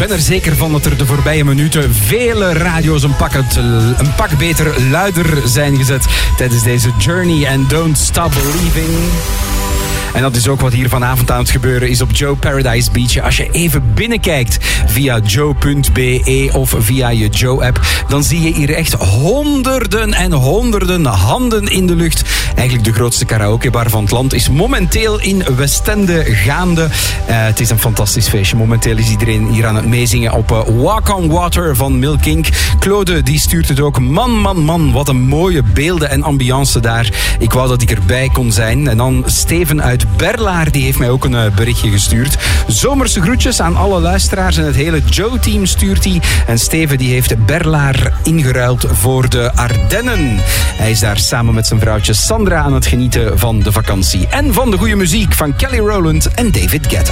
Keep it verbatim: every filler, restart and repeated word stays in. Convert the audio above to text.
ben er zeker van dat er de voorbije minuten vele radio's een pak, het, een pak beter luider zijn gezet tijdens deze journey and don't stop believing. En dat is ook wat hier vanavond aan het gebeuren is op Joe Paradise Beach. Als je even binnenkijkt via joe punt b e of via je Joe-app, dan zie je hier echt honderden en honderden handen in de lucht. Eigenlijk de grootste karaokebar van het land is momenteel in Westende gaande. Uh, het is een fantastisch feestje. Momenteel is iedereen hier aan het meezingen op uh, Walk on Water van Milk Inc. Claude die stuurt het ook. Man, man, man, wat een mooie beelden en ambiance daar. Ik wou dat ik erbij kon zijn. En dan Steven uit Berlaar, die heeft mij ook een uh, berichtje gestuurd. Zomerse groetjes aan alle luisteraars en het hele Joe-team stuurt hij. En Steven die heeft Berlaar ingeruild voor de Ardennen. Hij is daar samen met zijn vrouwtje Sandra aan het genieten van de vakantie. En van de goede muziek van Kelly Rowland en David Guetta.